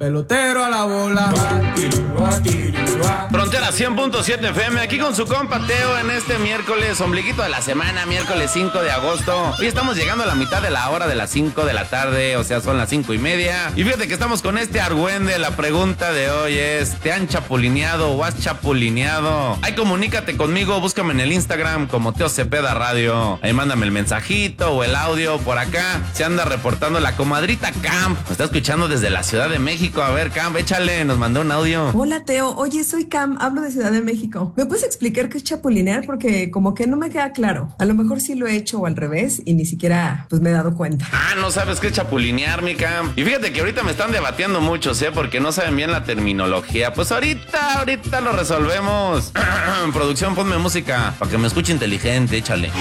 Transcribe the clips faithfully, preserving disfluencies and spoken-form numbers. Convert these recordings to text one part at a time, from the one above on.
pelotero a la bola. Frontera cien punto siete F M, aquí con su compa Teo en este miércoles, ombliguito de la semana, miércoles cinco de agosto. Hoy estamos llegando a la mitad de la hora de las cinco de la tarde, o sea, son las cinco y media. Y fíjate que estamos con este argüende. La pregunta de hoy es: ¿te han chapulineado o has chapulineado? Ay, comunícate conmigo, búscame en el Instagram como Teo Cepeda Radio. Ahí mándame el mensajito o el audio. Por acá se anda reportando la comadrita Camp. Nos está escuchando desde la Ciudad de México. A ver, Camp, échale, nos mandó un audio. Hola, Teo. Oye, soy Cam, hablo de Ciudad de México. ¿Me puedes explicar qué es chapulinear? Porque como que no me queda claro. A lo mejor sí lo he hecho o al revés y ni siquiera pues me he dado cuenta. Ah, no sabes qué es chapulinear, mi Cam. Y fíjate que ahorita me están debatiendo muchos, ¿eh? Porque no saben bien la terminología. Pues ahorita, ahorita lo resolvemos. Producción, ponme música para que me escuche inteligente, échale.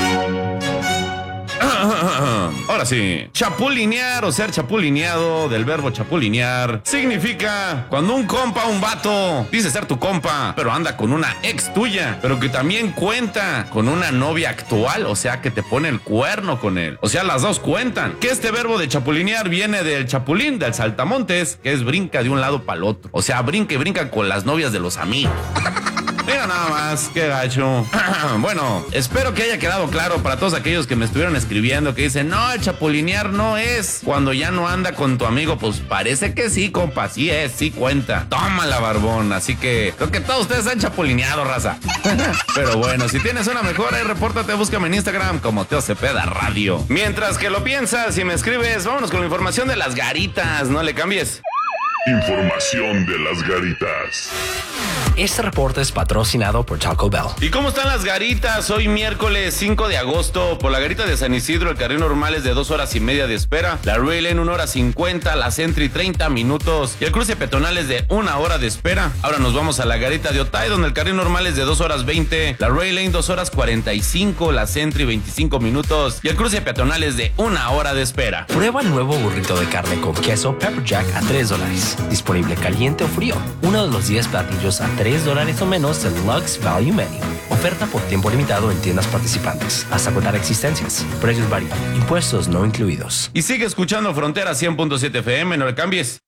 Ahora sí, chapulinear o ser chapulineado, del verbo chapulinear, significa cuando un compa, un vato, dice ser tu compa, pero anda con una ex tuya, pero que también cuenta con una novia actual, o sea que te pone el cuerno con él. O sea, las dos cuentan. Que este verbo de chapulinear viene del chapulín, del saltamontes, que es brinca de un lado para el otro. O sea, brinca y brinca con las novias de los amigos. Mira nada más, qué gacho. Bueno, espero que haya quedado claro para todos aquellos que me estuvieron escribiendo que dicen: no, el chapulinear no es cuando ya no anda con tu amigo. Pues parece que sí, compa, sí es, sí cuenta. Tómala, barbón. Así que creo que todos ustedes han chapulineado, raza. Pero bueno, si tienes una mejor, ahí repórtate, búscame en Instagram como Teo Cepeda Radio. Mientras que lo piensas y me escribes, vámonos con la información de las garitas, no le cambies. Información de las garitas. Este reporte es patrocinado por Taco Bell. ¿Y cómo están las garitas? Hoy miércoles cinco de agosto, por la garita de San Isidro, el carril normal es de dos horas y media de espera, la Rail en una hora cincuenta, la Sentry treinta minutos y el cruce peatonal es de una hora de espera. Ahora nos vamos a la garita de Otay, donde el carril normal es de dos horas veinte, la Rail Lane dos horas cuarenta y cinco, la Sentry veinticinco minutos y el cruce peatonal es de una hora de espera. Prueba el nuevo burrito de carne con queso Pepper Jack a tres dólares. Disponible caliente o frío. Uno de los diez platillos a tres dólares o menos del Lux Value Menu. Oferta por tiempo limitado en tiendas participantes. Hasta agotar existencias. Precios varían. Impuestos no incluidos. Y sigue escuchando Frontera cien punto siete F M, no le cambies.